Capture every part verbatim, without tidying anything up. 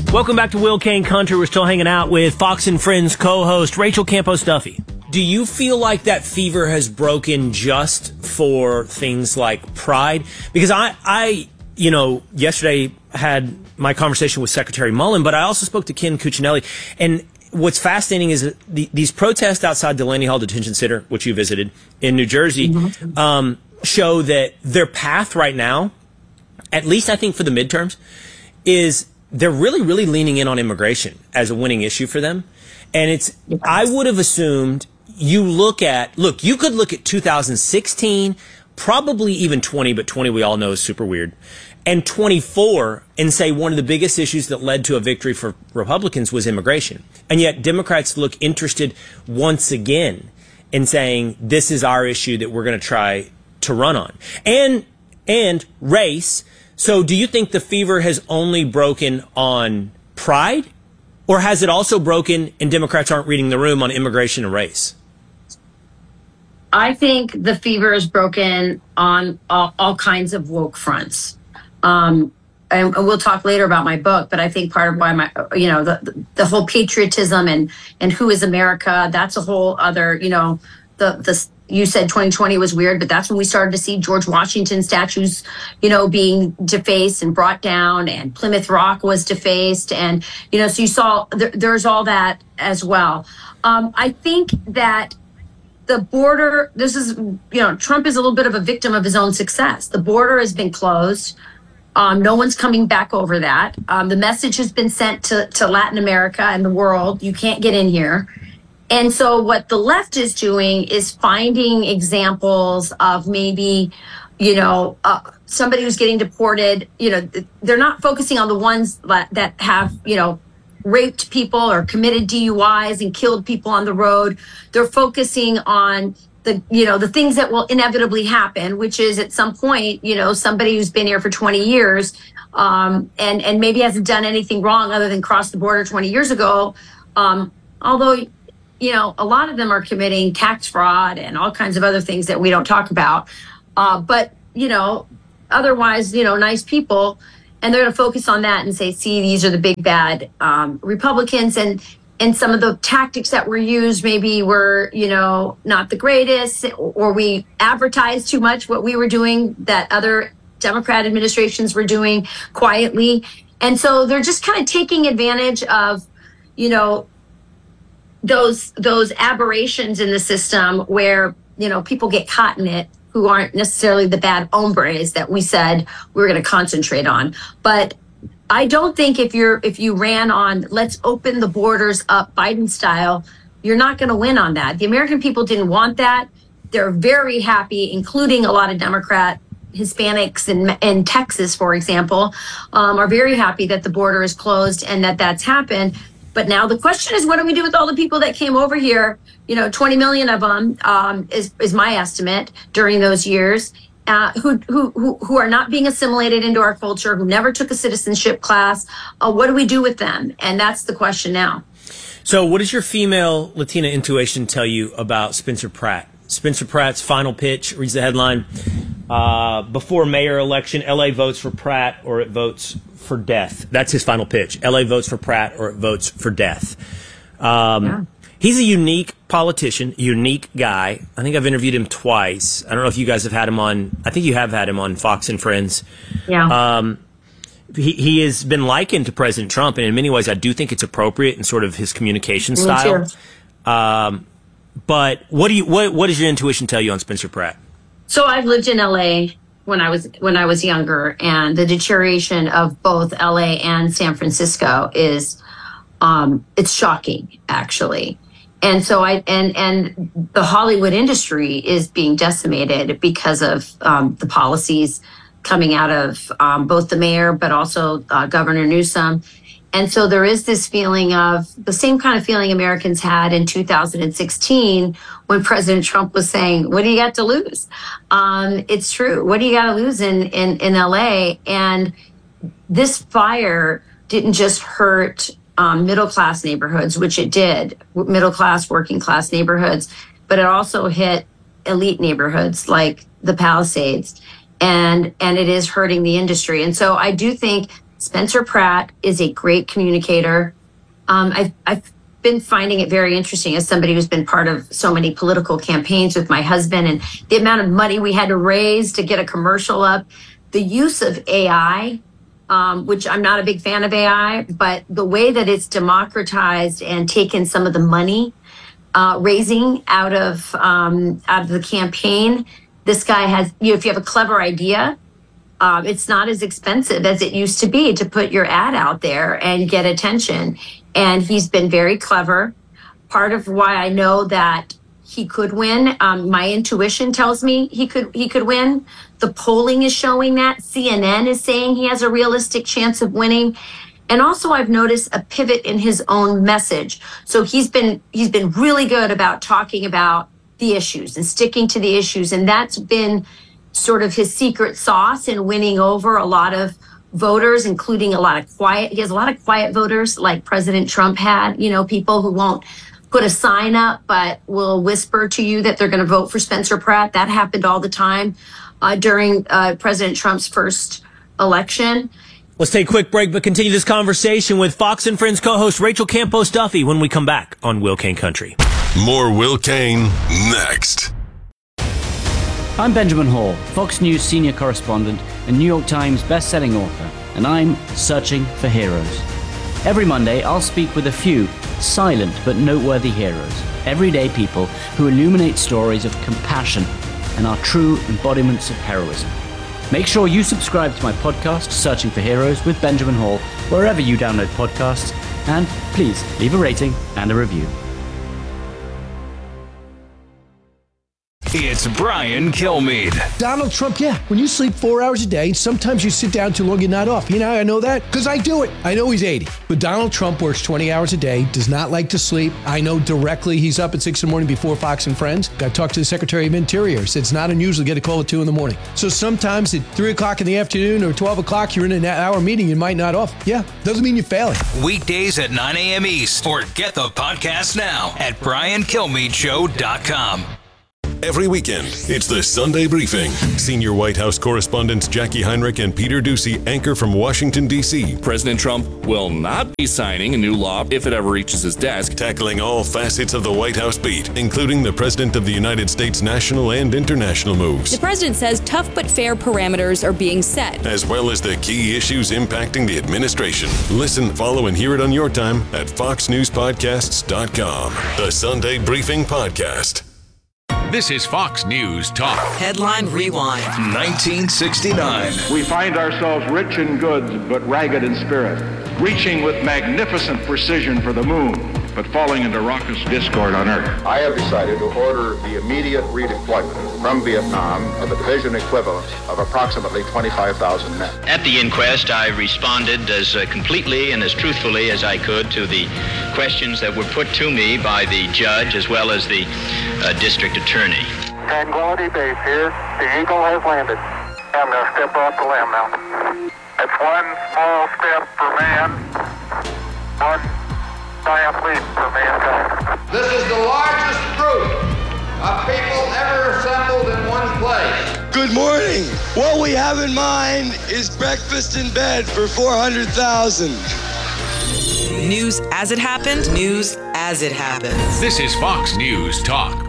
Welcome back to Will Kane Country. We're still hanging out with Fox and Friends co-host Rachel Campos Duffy. Do you feel like that fever has broken just for things like Pride? Because I, I, you know, yesterday had my conversation with Secretary Mullen, but I also spoke to Ken Cuccinelli. And what's fascinating is that the, these protests outside Delaney Hall Detention Center, which you visited in New Jersey, mm-hmm. um, show that their path right now, at least I think for the midterms, is they're really, really leaning in on immigration as a winning issue for them. And it's, yes. I would have assumed you look at, look, you could look at two thousand sixteen, probably even twenty, but twenty we all know is super weird, and twenty-four, and say one of the biggest issues that led to a victory for Republicans was immigration. And yet Democrats look interested once again in saying this is our issue that we're going to try to run on. And, and race. So do you think the fever has only broken on Pride, or has it also broken and Democrats aren't reading the room on immigration and race? I think the fever is broken on all, all kinds of woke fronts. Um, and we'll talk later about my book, but I think part of why my, you know, the, the whole patriotism and, and who is America, that's a whole other, you know, the, the, you said twenty twenty was weird, but that's when we started to see George Washington statues, you know, being defaced and brought down, and Plymouth Rock was defaced. And, you know, so you saw there, there's all that as well. Um, I think that the border, this is, you know, Trump is a little bit of a victim of his own success. The border has been closed. Um, no one's coming back over that. Um, the message has been sent to, to Latin America and the world. You can't get in here. And so what the left is doing is finding examples of maybe, you know, uh, somebody who's getting deported. You know, they're not focusing on the ones that have, you know, raped people or committed D U Is and killed people on the road. They're focusing on the, you know, the things that will inevitably happen, which is at some point, you know, somebody who's been here for twenty years um, and, and maybe hasn't done anything wrong other than cross the border twenty years ago. Um, although, you know, a lot of them are committing tax fraud and all kinds of other things that we don't talk about. Uh, but, you know, otherwise, you know, nice people. And they're going to focus on that and say, see, these are the big bad um, Republicans. And, and some of the tactics that were used maybe were, you know, not the greatest, or we advertised too much what we were doing that other Democrat administrations were doing quietly. And so they're just kind of taking advantage of, you know, those those aberrations in the system where, you know, people get caught in it who aren't necessarily the bad hombres that we said we were going to concentrate on. But I don't think if you're if you ran on let's open the borders up Biden style, you're not going to win on that. The American people didn't want that. They're very happy, including a lot of Democrat Hispanics in, in Texas, for example, um, are very happy that the border is closed and that that's happened. But now the question is, what do we do with all the people that came over here? You know, twenty million of them um, is, is my estimate during those years, uh, who, who, who, who are not being assimilated into our culture, who never took a citizenship class. Uh, what do we do with them? And that's the question now. So what does your female Latina intuition tell you about Spencer Pratt? Spencer Pratt's final pitch reads the headline, uh, before mayor election, L A votes for Pratt or it votes for death. That's his final pitch. L A votes for Pratt or it votes for death. Um, yeah. He's a unique politician, unique guy. I think I've interviewed him twice. I don't know if you guys have had him on. I think you have had him on Fox and Friends. Yeah. Um, he, he has been likened to President Trump, and in many ways I do think it's appropriate in sort of his communication Me style. too. Um, but what do you what what does your intuition tell you on Spencer Pratt? So I've lived in L A when I was when I was younger, and the deterioration of both L A and San Francisco is um, it's shocking, actually. And so I and and the Hollywood industry is being decimated because of um, the policies coming out of um, both the mayor, but also uh, Governor Newsom. And so there is this feeling of the same kind of feeling Americans had in two thousand sixteen when President Trump was saying, what do you got to lose? Um, it's true. What do you got to lose in, in, in L A? And this fire didn't just hurt um, middle-class neighborhoods, which it did, middle-class, working-class neighborhoods, but it also hit elite neighborhoods like the Palisades. And, and it is hurting the industry. And so I do think Spencer Pratt is a great communicator. Um, I've, I've been finding it very interesting as somebody who's been part of so many political campaigns with my husband, and the amount of money we had to raise to get a commercial up. The use of A I, um, which I'm not a big fan of A I, but the way that it's democratized and taken some of the money uh, raising out of um, out of the campaign. This guy has, you know, if you have a clever idea, um, it's not as expensive as it used to be to put your ad out there and get attention. And he's been very clever. Part of why I know that he could win, um, my intuition tells me he could he could win. The polling is showing that. C N N is saying he has a realistic chance of winning. And also I've noticed a pivot in his own message. So he's been he's been really good about talking about the issues and sticking to the issues. And that's been sort of his secret sauce in winning over a lot of voters, including a lot of quiet. He has a lot of quiet voters like President Trump had, you know, people who won't put a sign up, but will whisper to you that they're going to vote for Spencer Pratt. That happened all the time uh, during uh, President Trump's first election. Let's take a quick break, but continue this conversation with Fox and Friends co-host Rachel Campos Duffy when we come back on Will Cain Country. More Will Cain next. I'm Benjamin Hall, Fox News senior correspondent and New York Times best-selling author, and I'm searching for heroes. Every Monday, I'll speak with a few silent but noteworthy heroes, everyday people who illuminate stories of compassion and are true embodiments of heroism. Make sure you subscribe to my podcast, Searching for Heroes with Benjamin Hall, wherever you download podcasts, and please leave a rating and a review. It's Brian Kilmeade. Donald Trump, yeah. When you sleep four hours a day, sometimes you sit down too long, you're not off. You know, I know that because I do it. I know he's eighty. But Donald Trump works twenty hours a day, does not like to sleep. I know directly he's up at six in the morning before Fox and Friends. Got to talk to the Secretary of Interior. Said it's not unusual to get a call at two in the morning. So sometimes at three o'clock in the afternoon or twelve o'clock, you're in an hour meeting, you might not off. Yeah, doesn't mean you're failing. Weekdays at nine a.m. East, or get the podcast now at brian kilmeade show dot com. Every weekend, it's the Sunday Briefing. Senior White House correspondents Jackie Heinrich and Peter Doocy anchor from Washington, D C President Trump will not be signing a new law if it ever reaches his desk. Tackling all facets of the White House beat, including the President of the United States national and international moves. The president says tough but fair parameters are being set, as well as the key issues impacting the administration. Listen, follow, and hear it on your time at fox news podcasts dot com. The Sunday Briefing Podcast. This is Fox News Talk. Headline Rewind. nineteen sixty-nine. We find ourselves rich in goods, but ragged in spirit, reaching with magnificent precision for the moon, but falling into raucous discord on Earth. I have decided to order the immediate redeployment from Vietnam of a division equivalent of approximately twenty-five thousand men. At the inquest, I responded as uh, completely and as truthfully as I could to the questions that were put to me by the judge as well as the uh, district attorney. Tranquility Base here. The Eagle has landed. I'm going to step off the limb now. It's one small step for man, one giant leap for mankind. This is the largest group of people ever assembled in one place. Good morning. What we have in mind is breakfast in bed for four hundred thousand. News as it happened, news as it happens. This is Fox News Talk.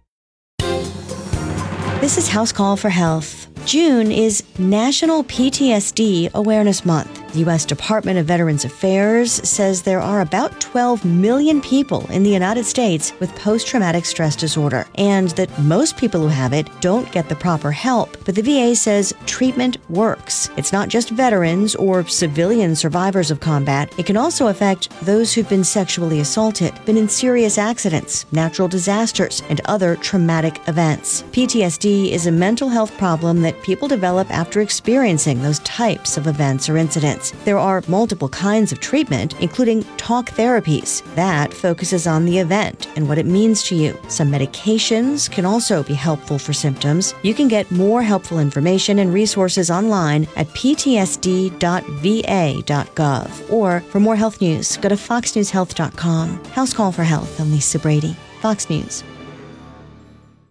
This is House Call for Health. June is National P T S D Awareness Month. The U S Department of Veterans Affairs says there are about twelve million people in the United States with post-traumatic stress disorder, and that most people who have it don't get the proper help. But the V A says treatment works. It's not just veterans or civilian survivors of combat. It can also affect those who've been sexually assaulted, been in serious accidents, natural disasters, and other traumatic events. P T S D is a mental health problem that people develop after experiencing those types of events or incidents. There are multiple kinds of treatment, including talk therapies. That focuses on the event and what it means to you. Some medications can also be helpful for symptoms. You can get more helpful information and resources online at p t s d dot v a dot gov. Or for more health news, go to fox news health dot com. House Call for Health. I'm Lisa Brady, Fox News.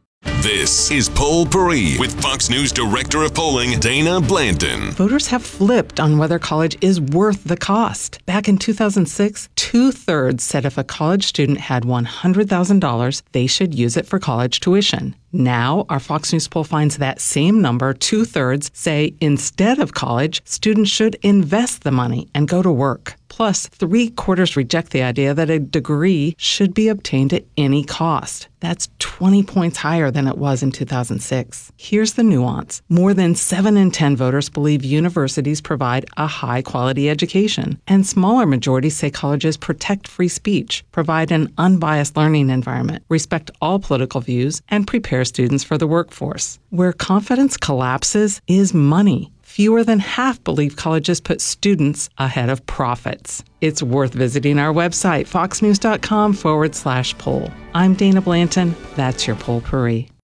This is Poll Paris with Fox News Director of Polling, Dana Blanton. Voters have flipped on whether college is worth the cost. Back in two thousand six, two-thirds said if a college student had one hundred thousand dollars, they should use it for college tuition. Now, our Fox News poll finds that same number, two-thirds, say instead of college, students should invest the money and go to work. Plus, three-quarters reject the idea that a degree should be obtained at any cost. That's twenty points higher than it was in two thousand six. Here's the nuance. More than seven in ten voters believe universities provide a high-quality education, and smaller majorities say colleges protect free speech, provide an unbiased learning environment, respect all political views, and prepare students for the workforce. Where confidence collapses is money. Fewer than half believe colleges put students ahead of profits. It's worth visiting our website, foxnews.com forward slash poll. I'm Dana Blanton. That's your Poll Paris.